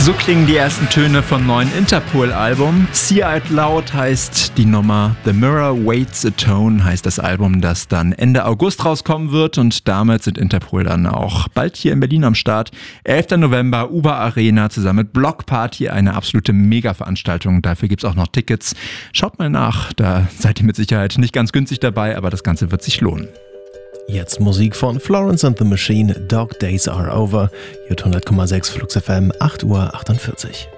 So klingen die ersten Töne vom neuen Interpol-Album. See Out Loud heißt die Nummer, The Mirror Waits a Tone heißt das Album, das dann Ende August rauskommen wird, und damit sind Interpol dann auch bald hier in Berlin am Start. 11. November, Uber Arena zusammen mit Block Party, eine absolute Mega-Veranstaltung. Dafür gibt's auch noch Tickets. Schaut mal nach, da seid ihr mit Sicherheit nicht ganz günstig dabei, aber das Ganze wird sich lohnen. Jetzt Musik von Florence and the Machine, Dog Days Are Over, J100,6 Flux FM, 8:48 Uhr.